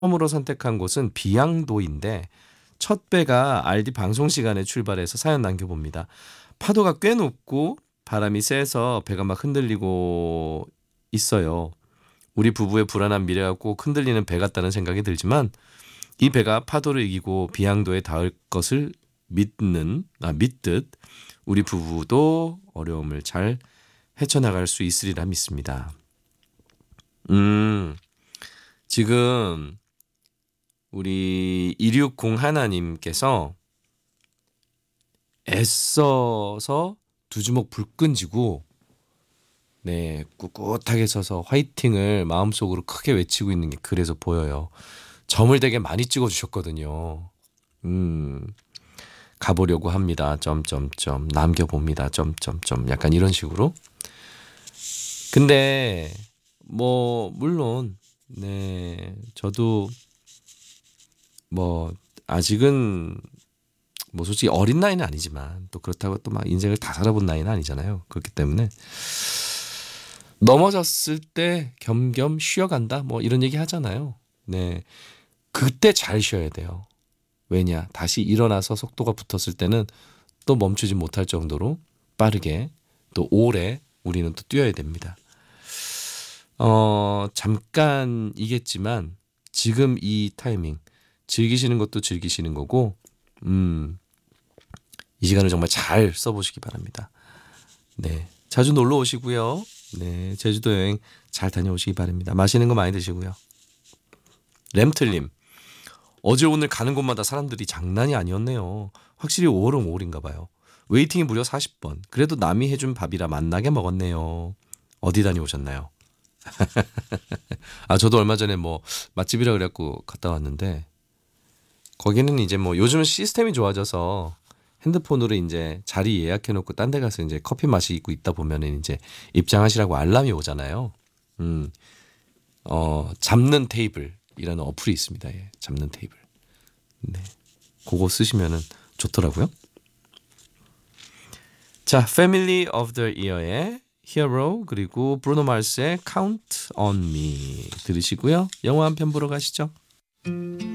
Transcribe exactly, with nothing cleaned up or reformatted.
처음으로 선택한 곳은 비양도인데 첫 배가 알디 방송 시간에 출발해서 사연 남겨봅니다. 파도가 꽤 높고 바람이 세서 배가 막 흔들리고 있어요. 우리 부부의 불안한 미래가 꼭 흔들리는 배 같다는 생각이 들지만 이 배가 파도를 이기고 비양도에 닿을 것을 믿는 아, 믿듯 우리 부부도 어려움을 잘 헤쳐나갈 수 있으리라 믿습니다. 음, 지금 우리 이육공 하나님께서 애써서 두 주먹 불 끈지고 네, 꿋꿋하게 서서 화이팅을 마음속으로 크게 외치고 있는 게 그래서 보여요. 점을 되게 많이 찍어 주셨거든요. 음. 가보려고 합니다. 점점점 남겨봅니다. 점점점 약간 이런 식으로. 근데 뭐 물론 네 저도 뭐 아직은 뭐 솔직히 어린 나이는 아니지만 또 그렇다고 또 막 인생을 다 살아본 나이는 아니잖아요. 그렇기 때문에 넘어졌을 때 겸겸 쉬어간다 뭐 이런 얘기 하잖아요. 네 그때 잘 쉬어야 돼요. 왜냐 다시 일어나서 속도가 붙었을 때는 또 멈추지 못할 정도로 빠르게 또 오래 우리는 또 뛰어야 됩니다. 어 잠깐이겠지만 지금 이 타이밍 즐기시는 것도 즐기시는 거고 음, 이 시간을 정말 잘 써보시기 바랍니다. 네, 자주 놀러 오시고요. 네, 제주도 여행 잘 다녀오시기 바랍니다. 맛있는 거 많이 드시고요. 램틀님 어제 오늘 가는 곳마다 사람들이 장난이 아니었네요. 확실히 오월은 오월인가 봐요. 웨이팅이 무려 사십 번. 그래도 남이 해준 밥이라 맛나게 먹었네요. 어디 다녀오셨나요? 아 저도 얼마 전에 뭐 맛집이라 그래갖고 갔다 왔는데 거기는 이제 뭐 요즘은 시스템이 좋아져서 핸드폰으로 이제 자리 예약해놓고 딴 데 가서 이제 커피 마시고 있다 보면은 이제 입장하시라고 알람이 오잖아요. 음, 어 잡는 테이블이라는 어플이 있습니다. 예, 잡는 테이블. 네, 그거 쓰시면은 좋더라고요. 자, Family of the Year의 Hero 그리고 브루노 마스의 Count on Me 들으시고요. 영화 한 편 보러 가시죠.